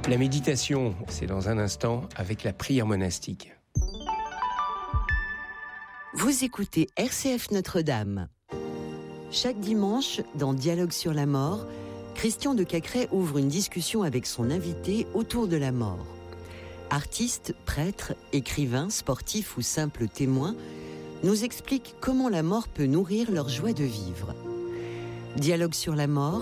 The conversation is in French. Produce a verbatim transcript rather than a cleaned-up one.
La méditation, c'est dans un instant avec la prière monastique. Vous écoutez R C F Notre-Dame. Chaque dimanche, dans Dialogue sur la mort, Christian de Cacrès ouvre une discussion avec son invité autour de la mort. Artistes, prêtres, écrivains, sportifs ou simples témoins nous expliquent comment la mort peut nourrir leur joie de vivre. Dialogue sur la mort,